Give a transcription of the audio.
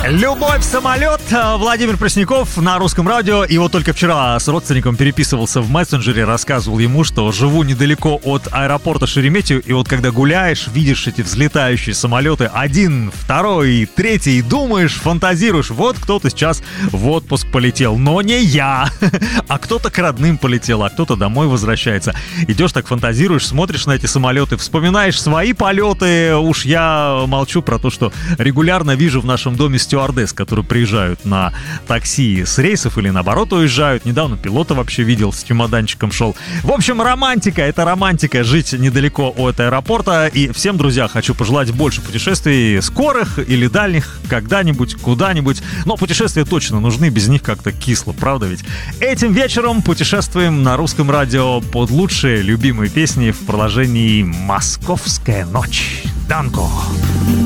Любовь, самолет. Владимир Пресняков на Русском радио. И вот только вчера с родственником переписывался в мессенджере, рассказывал ему, что живу недалеко от аэропорта Шереметьево. И вот когда гуляешь, видишь эти взлетающие самолеты, один, второй, третий, думаешь, фантазируешь, вот кто-то сейчас в отпуск полетел, но не я. А кто-то к родным полетел, а кто-то домой возвращается. Идешь так, фантазируешь, смотришь на эти самолеты, вспоминаешь свои полеты. Уж я молчу про то, что регулярно вижу в нашем доме стюардесс, которые приезжают на такси с рейсов или наоборот уезжают. Недавно пилота вообще видел, с чемоданчиком шел. В общем, романтика, это романтика, жить недалеко от аэропорта. И всем, друзья, хочу пожелать больше путешествий, скорых или дальних, когда-нибудь, куда-нибудь. Но путешествия точно нужны, без них как-то кисло, правда ведь? Этим вечером путешествуем на Русском радио под лучшие любимые песни в продолжении «Московская ночь». Данко!